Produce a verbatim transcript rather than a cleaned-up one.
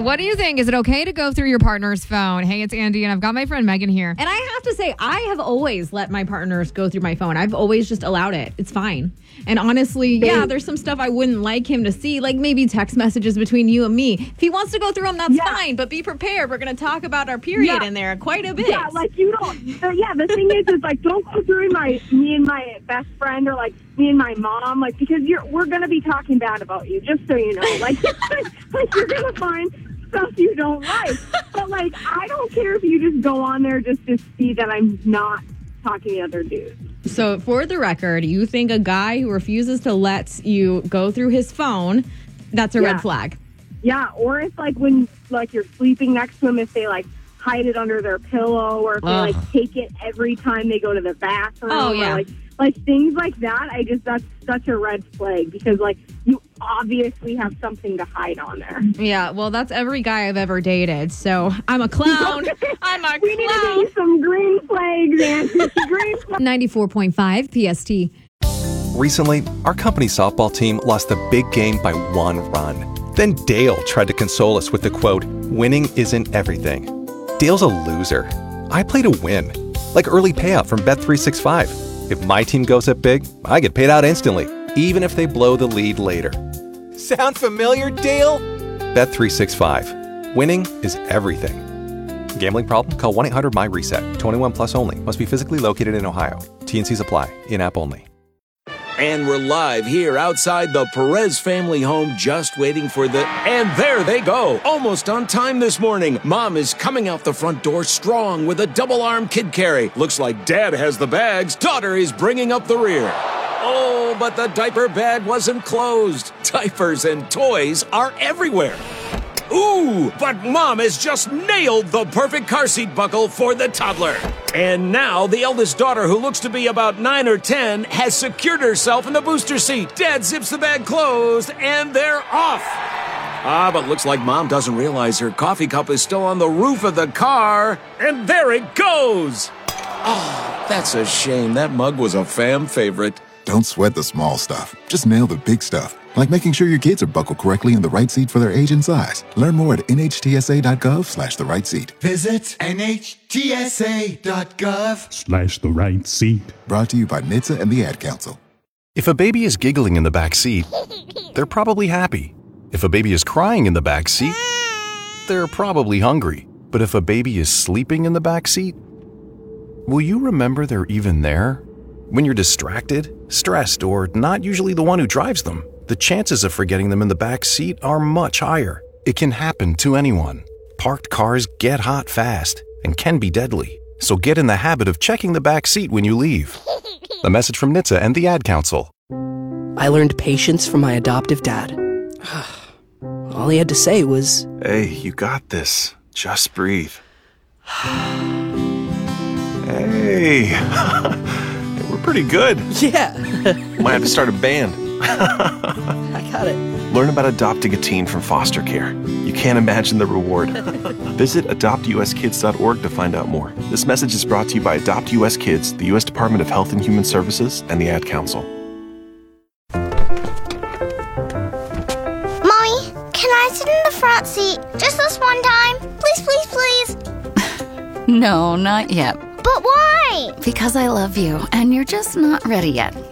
What do you think? Is it okay to go through your partner's phone? Hey, it's Andy, and I've got my friend Megan here. And I have to say, I have always let my partners go through my phone. I've always just allowed it. It's fine. And honestly, yeah, there's some stuff I wouldn't like him to see, like maybe text messages between you and me. If he wants to go through them, that's Yeah. fine. But be prepared. We're going to talk about our period Yeah. in there quite a bit. Yeah, like you don't. Uh, yeah, the thing is, is like don't go through my me and my best friend or like me and my mom, like because you're we're gonna be talking bad about you, just so you know. Like, like you're gonna find stuff you don't like. But like, I don't care if you just go on there just to see that I'm not talking to other dudes. So for the record, you think a guy who refuses to let you go through his phone, that's a Yeah. red flag. Yeah, or if like when like you're sleeping next to them, if they like hide it under their pillow, or if they Ugh. like take it every time they go to the bathroom. Oh, yeah. Or, like like things like that. I just that's such a red flag because like you obviously have something to hide on there. Yeah, well, that's every guy I've ever dated. So I'm a clown. I'm a We need to clown. be some green flags, and green flags. ninety-four point five P S T. Recently, our company softball team lost a big game by one run. Then Dale tried to console us with the quote, "Winning isn't everything." Dale's a loser. I play to win. Like early payout from Bet three sixty-five. If my team goes up big, I get paid out instantly, even if they blow the lead later. Sound familiar, Dale? Bet three sixty-five. Winning is everything. Gambling problem? Call one eight hundred M Y reset. twenty-one plus only. Must be physically located in Ohio. T and Cs apply. In-app only. And we're live here outside the Perez family home, just waiting for the... And there they go, almost on time this morning. Mom is coming out the front door strong with a double-arm kid carry. Looks like Dad has the bags. Daughter is bringing up the rear. Oh, but the diaper bag wasn't closed. Diapers and toys are everywhere. Ooh, but Mom has just nailed the perfect car seat buckle for the toddler. And now the eldest daughter, who looks to be about nine or ten, has secured herself in the booster seat. Dad zips the bag closed, and they're off. Ah, but looks like Mom doesn't realize her coffee cup is still on the roof of the car. And there it goes. Oh, that's a shame. That mug was a fam favorite. Don't sweat the small stuff. Just nail the big stuff. Like making sure your kids are buckled correctly in the right seat for their age and size. Learn more at nhtsa.gov slash the right seat. Visit nhtsa.gov slash the right seat. Brought to you by N H T S A and the Ad Council. If a baby is giggling in the back seat, they're probably happy. If a baby is crying in the back seat, they're probably hungry. But if a baby is sleeping in the back seat, will you remember they're even there? When you're distracted, stressed, or not usually the one who drives them, the chances of forgetting them in the back seat are much higher. It can happen to anyone. Parked cars get hot fast and can be deadly. So get in the habit of checking the back seat when you leave. A message from N H T S A and the Ad Council. I learned patience from my adoptive dad. All he had to say was, "Hey, you got this. Just breathe." Hey, we're pretty good. yeah, Might have to start a band. I got it. Learn about adopting a teen from foster care. You can't imagine the reward. Visit adopt u s kids dot org to find out more. This message is brought to you by Adopt U S Kids, the U S Department of Health and Human Services, and the Ad Council. Mommy, can I sit in the front seat just this one time? Please, please, please. No, not yet. But why? Because I love you, and you're just not ready yet.